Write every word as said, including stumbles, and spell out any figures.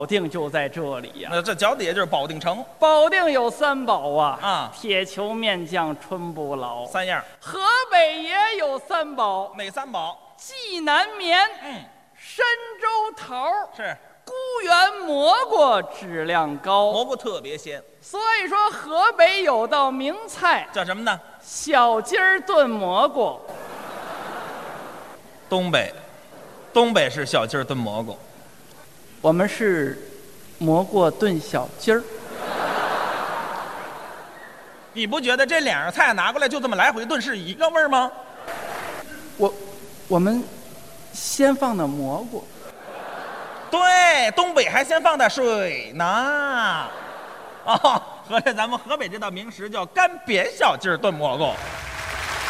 保定就在这里呀、 那这脚底下就是保定城保定有三宝啊， 啊， 铁球面酱春不老。 三样。 河北也有三宝， 哪三宝？ 济南棉、 嗯， 深州桃、 是孤园蘑菇质量高。 蘑菇特别鲜， 所以说河北有道名菜叫什么呢？ 小鸡儿炖蘑菇。 东北，东北是小鸡儿炖蘑菇。 我们是蘑菇炖小鸡儿。 你不觉得这两样菜拿过来就这么来回炖是一个味儿吗？ 我我们先放的蘑菇。 对，东北还先放点水呢。哦，合着咱们河北这道名食叫干煸小鸡儿炖蘑菇。